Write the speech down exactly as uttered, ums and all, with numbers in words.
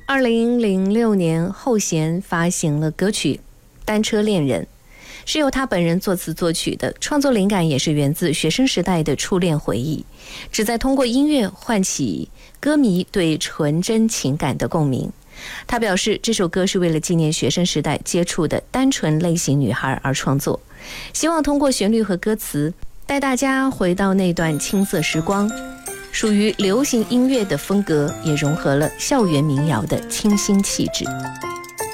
二零零六年，后弦发行了歌曲《单车恋人》，是由他本人作词作曲的，创作灵感也是源自学生时代的初恋回忆，旨在通过音乐唤起歌迷对纯真情感的共鸣。他表示，这首歌是为了纪念学生时代接触的单纯类型女孩而创作，希望通过旋律和歌词带大家回到那段青涩时光，属于流行音乐的风格，也融合了校园民谣的清新气质。